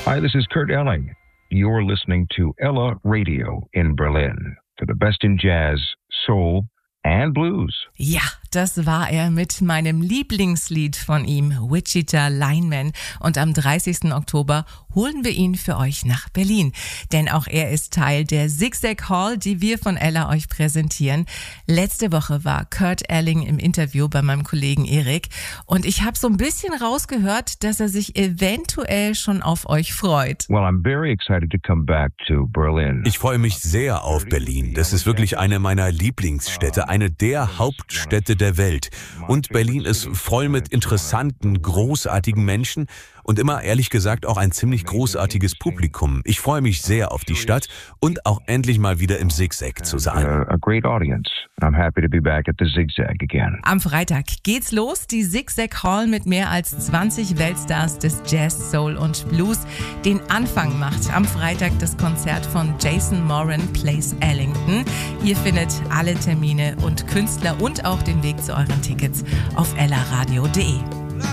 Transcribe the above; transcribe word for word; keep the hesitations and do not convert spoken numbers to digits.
Hi, this is Kurt Elling. You're listening to Ella Radio in Berlin for the best in jazz, soul and blues. Ja, das war er mit meinem Lieblingslied von ihm, Wichita Lineman. Und am dreißigsten Oktober holen wir ihn für euch nach Berlin. Denn auch er ist Teil der Zigzag Hall, die wir von Ella euch präsentieren. Letzte Woche war Kurt Elling im Interview bei meinem Kollegen Erik. Und ich habe so ein bisschen rausgehört, dass er sich eventuell schon auf euch freut. Well, I'm very excited to come back to Berlin. Ich freue mich sehr auf Berlin. Das ist wirklich eine meiner Lieblingsstädte, eine der Hauptstädte der Welt. Und Berlin ist voll mit interessanten, großartigen Menschen und immer, ehrlich gesagt, auch ein ziemlich großartiges Publikum. Ich freue mich sehr auf die Stadt und auch endlich mal wieder im Zigzag zu sein. A great audience. I'm happy to be back at the Zigzag again. Am Freitag geht's los, die Zigzag Hall mit mehr als zwanzig Weltstars des Jazz, Soul und Blues. Den Anfang macht am Freitag das Konzert von Jason Moran Plays Ellington. Ihr findet alle Termine und Künstler und auch den Weg zu euren Tickets auf ella radio punkt de.